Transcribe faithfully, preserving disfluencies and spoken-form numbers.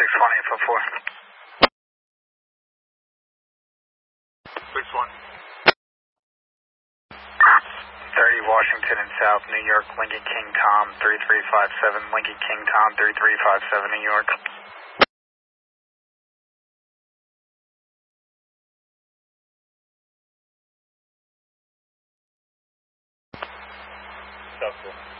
six twenty, info four. six one. thirty Washington and South, New York, Lincoln King Tom, three three five seven, Lincoln King Tom, three three five seven, New York. Successful.